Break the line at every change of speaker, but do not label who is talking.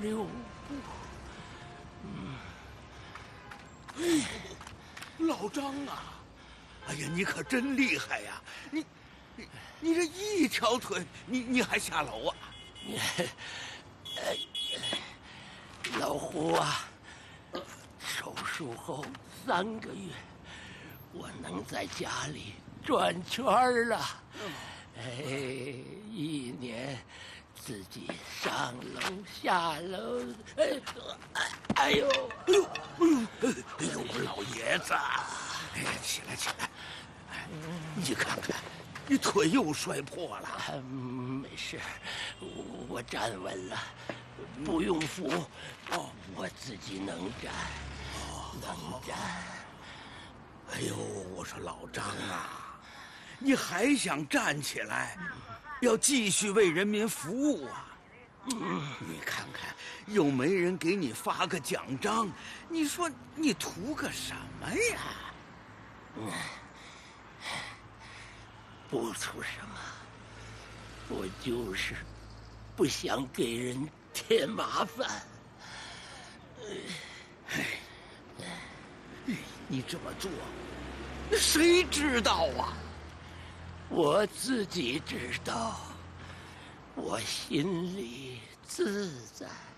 6步。
老张啊，哎呀，你可真厉害呀！你这一条腿，你还下楼啊？
老胡啊，手术后3个月，我能在家里转圈了。1年自己上楼下楼，哎呦，
老爷子，哎呀，起来起来，你看看，你腿又摔破了。
没事，我站稳了，不用扶。我自己能站，能站。
哎呦，我说老张啊，你还想站起来，要继续为人民服务啊？你看看，又没人给你发个奖章，你说你图个什么呀？
不图什么，我就是不想给人添麻烦。
你这么做，谁知道啊？
我自己知道，我心里自在。